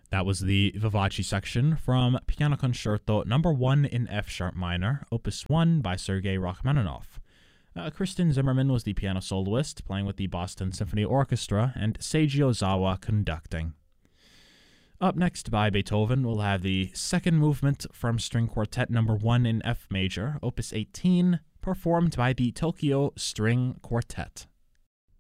That was the Vivace section from Piano Concerto Number 1 in F sharp minor, Opus 1 by Sergei Rachmaninoff. Kristen Zimmerman was the piano soloist, playing with the Boston Symphony Orchestra, and Seiji Ozawa conducting. Up next by Beethoven, we'll have the second movement from String Quartet Number 1 in F major, Opus 18, performed by the Tokyo String Quartet.